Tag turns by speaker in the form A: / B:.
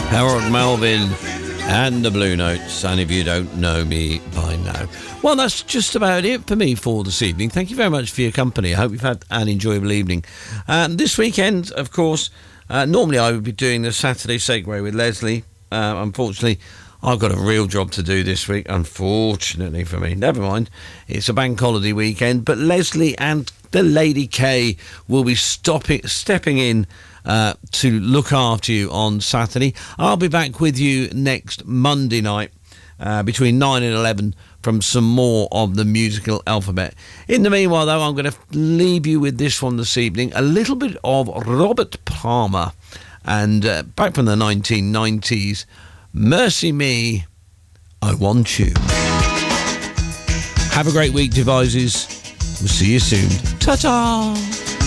A: Harold Melvin and the Blue Notes, and if you don't know me by now. Well, that's just about it for me for this evening. Thank you very much for your company. I hope you've had an enjoyable evening. This weekend, of course, normally I would be doing the Saturday Segway with Leslie. Unfortunately, I've got a real job to do this week, unfortunately for me. Never mind, it's a bank holiday weekend, but Leslie and the Lady K will be stepping in to look after you on Saturday. I'll be back with you next Monday night between 9 and 11 from some more of the musical alphabet. In the meanwhile, though, I'm going to leave you with this one this evening, a little bit of Robert Palmer, and back from the 1990s, Mercy Me, I Want You. Have a great week, devices. We'll see you soon. Ta-ta!